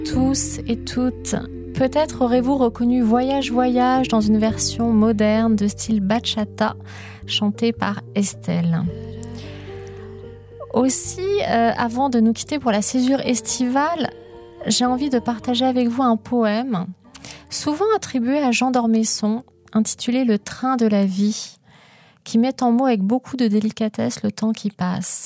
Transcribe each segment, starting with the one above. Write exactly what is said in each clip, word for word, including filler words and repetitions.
Tous et toutes, peut-être aurez-vous reconnu Voyage Voyage dans une version moderne de style bachata, chantée par Estelle. Aussi, euh, avant de nous quitter pour la césure estivale, j'ai envie de partager avec vous un poème, souvent attribué à Jean d'Ormesson, intitulé « Le train de la vie », qui met en mots avec beaucoup de délicatesse le temps qui passe.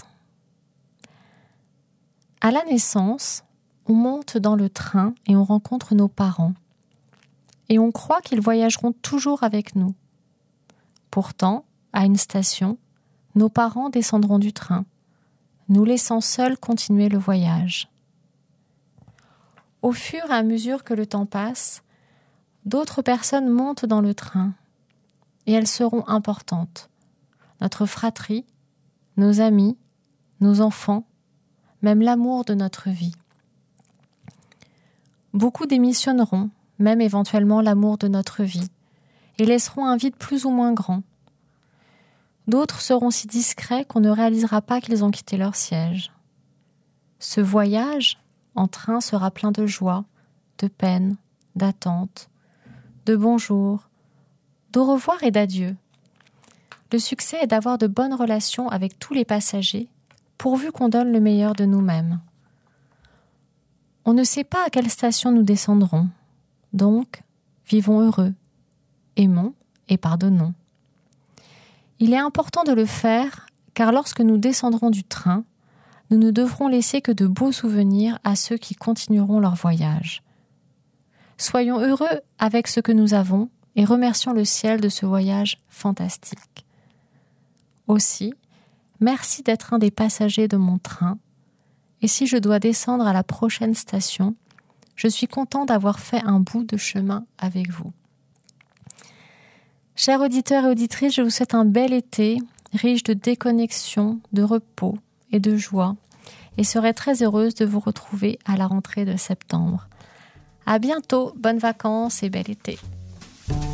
À la naissance, on monte dans le train et on rencontre nos parents. Et on croit qu'ils voyageront toujours avec nous. Pourtant, à une station, nos parents descendront du train, nous laissant seuls continuer le voyage. Au fur et à mesure que le temps passe, d'autres personnes montent dans le train et elles seront importantes. Notre fratrie, nos amis, nos enfants, même l'amour de notre vie. Beaucoup démissionneront, même éventuellement l'amour de notre vie, et laisseront un vide plus ou moins grand. D'autres seront si discrets qu'on ne réalisera pas qu'ils ont quitté leur siège. Ce voyage en train sera plein de joie, de peine, d'attente, de bonjour, d'au revoir et d'adieu. Le succès est d'avoir de bonnes relations avec tous les passagers, pourvu qu'on donne le meilleur de nous-mêmes. On ne sait pas à quelle station nous descendrons, donc vivons heureux, aimons et pardonnons. Il est important de le faire, car lorsque nous descendrons du train, nous ne devrons laisser que de beaux souvenirs à ceux qui continueront leur voyage. Soyons heureux avec ce que nous avons et remercions le ciel de ce voyage fantastique. Aussi, merci d'être un des passagers de mon train, et si je dois descendre à la prochaine station, je suis content d'avoir fait un bout de chemin avec vous. Chers auditeurs et auditrices, je vous souhaite un bel été, riche de déconnexion, de repos et de joie, et serai très heureuse de vous retrouver à la rentrée de septembre. À bientôt, bonnes vacances et bel été.